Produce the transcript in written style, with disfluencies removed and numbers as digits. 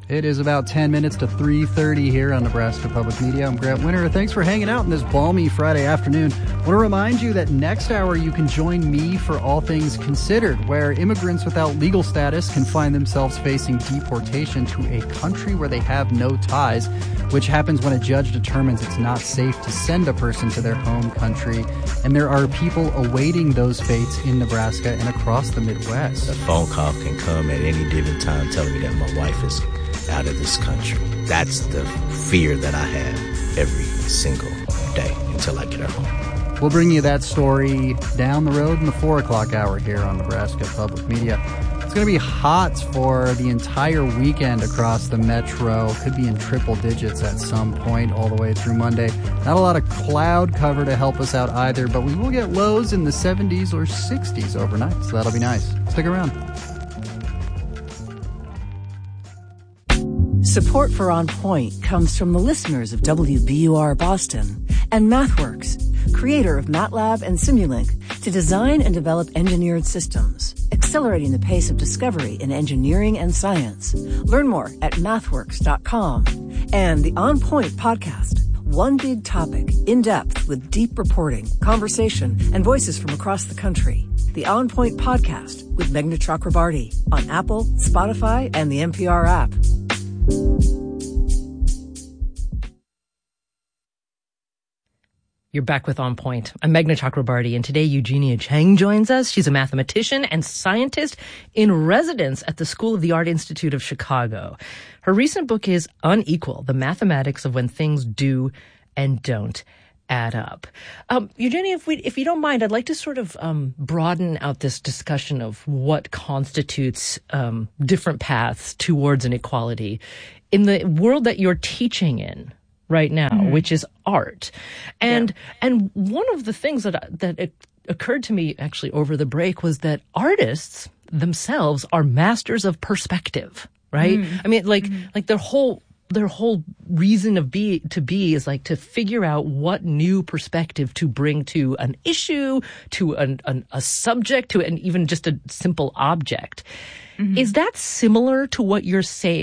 It is about 10 minutes to 3:30 here on Nebraska Public Media. I'm Grant Winter. Thanks for hanging out on this balmy Friday afternoon. I want to remind you that next hour you can join me for All Things Considered, where immigrants without legal status can find themselves facing deportation to a country where they have no ties, which happens when a judge determines it's not safe to send a person to their home country. And there are people awaiting those fates in Nebraska and across the Midwest. A phone call can come at any given time telling me that my wife is out of this country. That's the fear that I have every single day until I get her home. We'll bring you that story down the road in the 4 o'clock hour here on Nebraska Public Media. It's going to be hot for the entire weekend across the metro. Could be in triple digits at some point all the way through Monday. Not a lot of cloud cover to help us out either, but we will get lows in the 70s or 60s overnight, so that'll be nice. Stick around. Support for On Point comes from the listeners of WBUR Boston and MathWorks, creator of MATLAB and Simulink, to design and develop engineered systems, accelerating the pace of discovery in engineering and science. Learn more at mathworks.com. And the On Point podcast, one big topic, in depth with deep reporting, conversation, and voices from across the country. The On Point podcast with Meghna Chakrabarty on Apple, Spotify, and the NPR app. You're back with On Point. I'm Meghna Chakrabarty, and today Eugenia Cheng joins us. She's a mathematician and scientist in residence at the School of the Art Institute of Chicago. Her recent book is Unequal, The Mathematics of When Things Do and Don't Add Up. Eugenia, if you don't mind, I'd like to sort of broaden out this discussion of what constitutes different paths towards inequality in the world that you're teaching in right now, which is art. And one of the things that occurred to me actually over the break was that artists themselves are masters of perspective, right? I mean, like their whole reason to be is like to figure out what new perspective to bring to an issue, to a subject, to an even just a simple object. Is that similar to what you're saying